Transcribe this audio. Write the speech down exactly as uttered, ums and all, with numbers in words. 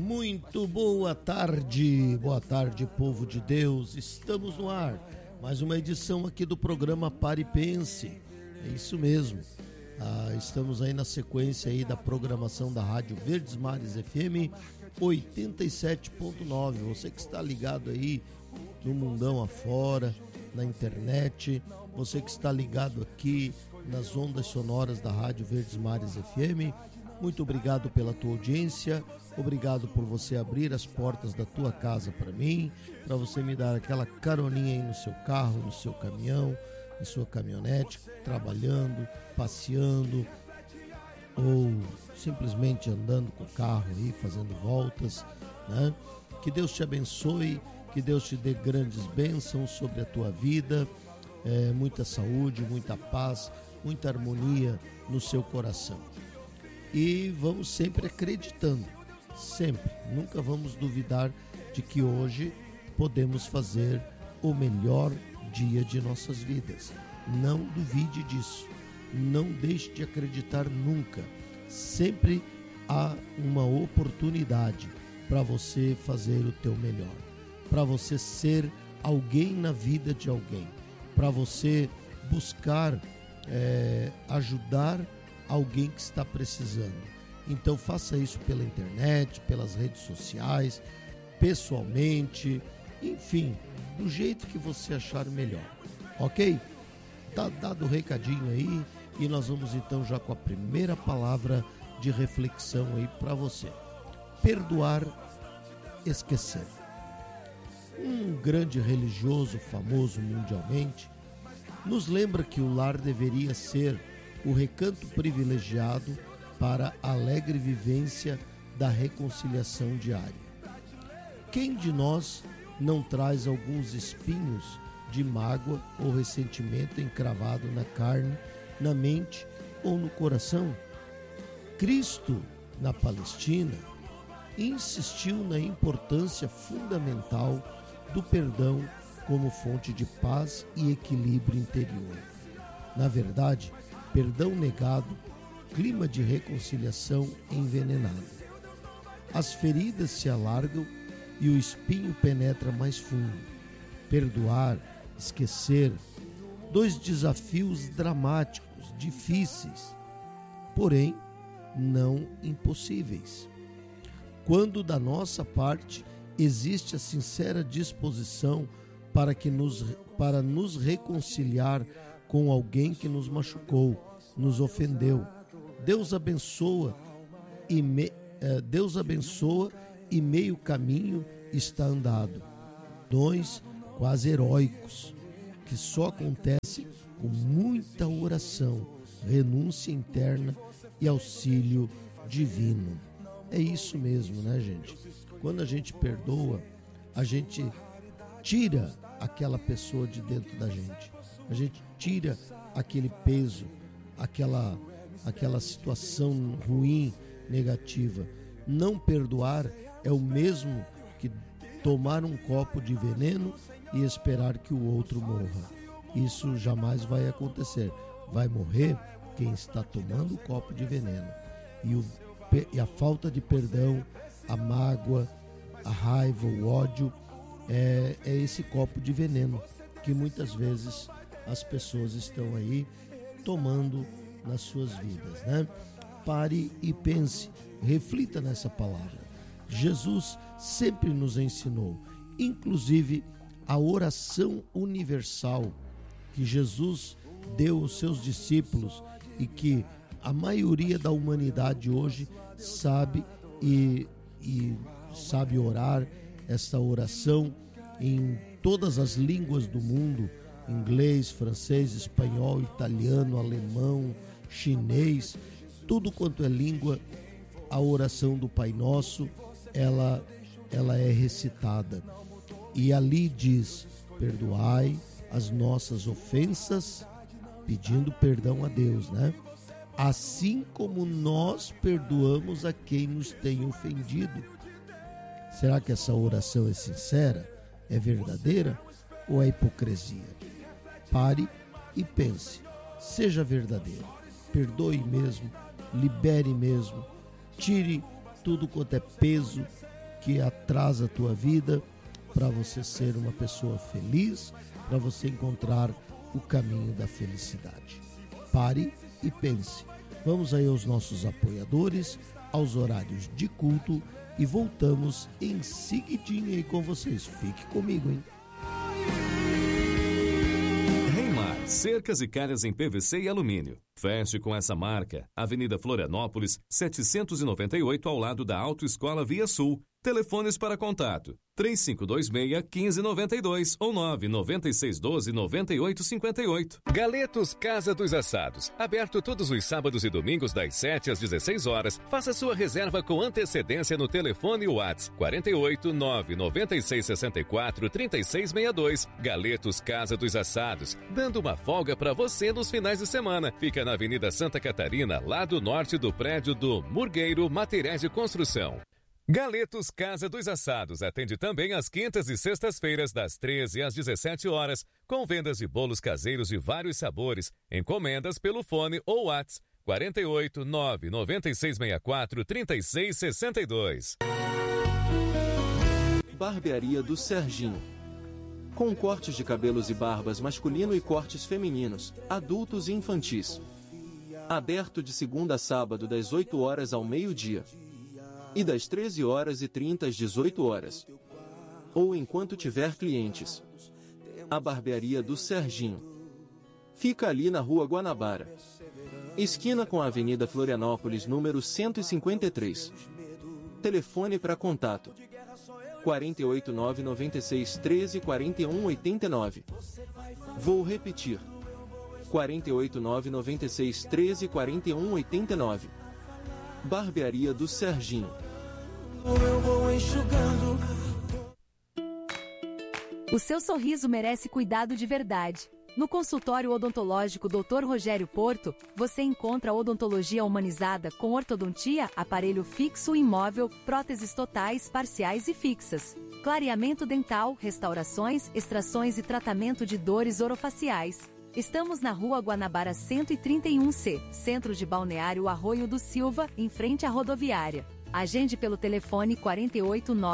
Muito boa tarde, boa tarde, povo de Deus. Estamos no ar, mais uma edição aqui do programa Pare e Pense. É isso mesmo. Ah, estamos aí na sequência aí da programação da Rádio Verdes Mares F M oitenta e sete ponto nove. Você que está ligado aí no mundão afora, na internet, você que está ligado aqui nas ondas sonoras da Rádio Verdes Mares F M, muito obrigado pela tua audiência, obrigado por você abrir as portas da tua casa para mim, para você me dar aquela caroninha aí no seu carro, no seu caminhão, na sua caminhonete, trabalhando, passeando ou simplesmente andando com o carro aí, fazendo voltas, né? Que Deus te abençoe, que Deus te dê grandes bênçãos sobre a tua vida, é, muita saúde, muita paz, muita harmonia no seu coração. E vamos sempre acreditando, sempre, nunca vamos duvidar de que hoje podemos fazer o melhor dia de nossas vidas. Não duvide disso, não deixe de acreditar nunca. Sempre há uma oportunidade para você fazer o teu melhor, para você ser alguém na vida de alguém, para você buscar é, ajudar alguém que está precisando. Então faça isso pela internet, pelas redes sociais, pessoalmente, enfim, do jeito que você achar melhor, ok? Tá dado o recadinho aí e nós vamos então já com a primeira palavra de reflexão aí para você. Perdoar, esquecer. Um grande religioso famoso mundialmente nos lembra que o lar deveria ser o recanto privilegiado para a alegre vivência da reconciliação diária. Quem de nós não traz alguns espinhos de mágoa ou ressentimento encravado na carne, na mente ou no coração? Cristo, na Palestina, insistiu na importância fundamental do perdão como fonte de paz e equilíbrio interior. Na verdade, perdão negado, clima de reconciliação envenenado. As feridas se alargam e o espinho penetra mais fundo. Perdoar, esquecer, dois desafios dramáticos, difíceis, porém não impossíveis. Quando da nossa parte existe a sincera disposição para, que nos, para nos reconciliar com alguém que nos machucou, nos ofendeu. Deus abençoa e me, eh, Deus abençoa e meio caminho está andado. Dons quase heróicos que só acontecem com muita oração, renúncia interna e auxílio divino. É isso mesmo, né, gente? Quando a gente perdoa, a gente tira aquela pessoa de dentro da gente. A gente tira aquele peso, aquela, aquela situação ruim, negativa. Não perdoar é o mesmo que tomar um copo de veneno e esperar que o outro morra. Isso jamais vai acontecer. Vai morrer quem está tomando o copo de veneno. E, o, e a falta de perdão, a mágoa, a raiva, o ódio, é, é esse copo de veneno que muitas vezes as pessoas estão aí tomando nas suas vidas, né? Pare e pense, reflita nessa palavra. Jesus sempre nos ensinou, inclusive a oração universal que Jesus deu aos seus discípulos e que a maioria da humanidade hoje sabe e, e sabe orar essa oração em todas as línguas do mundo, inglês, francês, espanhol, italiano, alemão, chinês, tudo quanto é língua, a oração do Pai Nosso, ela, ela é recitada. E ali diz, perdoai as nossas ofensas, pedindo perdão a Deus, né? Assim como nós perdoamos a quem nos tem ofendido. Será que essa oração é sincera? É verdadeira? Ou é hipocrisia? Pare e pense. Seja verdadeiro. Perdoe mesmo, libere mesmo, tire tudo quanto é peso, que atrasa a tua vida, para você ser uma pessoa feliz, para você encontrar o caminho da felicidade. Pare e pense. Vamos aí aos nossos apoiadores, aos horários de culto e voltamos em seguidinho aí com vocês. Fique comigo, hein? Reimar, cercas e calhas em P V C e alumínio. Feche com essa marca. Avenida Florianópolis, setecentos e noventa e oito, ao lado da Autoescola Via Sul. Telefones para contato: três cinco dois seis, um cinco nove dois ou nove nove seis um dois, nove oito cinco oito. Galetos Casa dos Assados. Aberto todos os sábados e domingos das sete às dezesseis horas. Faça sua reserva com antecedência no telefone WhatsApp quarenta e oito, nove nove seis seis quatro, três seis seis dois. Galetos Casa dos Assados, dando uma folga para você nos finais de semana. Fica na Avenida Santa Catarina, lado norte do prédio do Murgueiro Materiais de Construção. Galetos Casa dos Assados atende também às quintas e sextas-feiras, das treze às dezessete horas, com vendas de bolos caseiros de vários sabores. Encomendas pelo fone ou WhatsApp quarenta e oito, nove nove seis seis quatro, três seis seis dois. Barbearia do Serginho. Com cortes de cabelos e barbas masculino e cortes femininos, adultos e infantis. Aberto de segunda a sábado das oito horas ao meio-dia. E das treze horas e trinta às dezoito horas. Ou enquanto tiver clientes. A Barbearia do Serginho. Fica ali na Rua Guanabara, esquina com a Avenida Florianópolis, número cento e cinquenta e três. Telefone para contato: quarenta e oito, nove nove seis, treze, quarenta e um, oitenta e nove. Vou repetir: quarenta e oito, nove nove seis, treze, quarenta e um, oitenta e nove. Barbearia do Serginho. Eu vou enxugando. O seu sorriso merece cuidado de verdade. No consultório odontológico doutor Rogério Porto, você encontra odontologia humanizada com ortodontia, aparelho fixo e imóvel, próteses totais, parciais e fixas, clareamento dental, restaurações, extrações e tratamento de dores orofaciais. Estamos na Rua Guanabara cento e trinta e um C, centro de Balneário Arroio do Silva, em frente à rodoviária. Agende pelo telefone quarenta e oito nove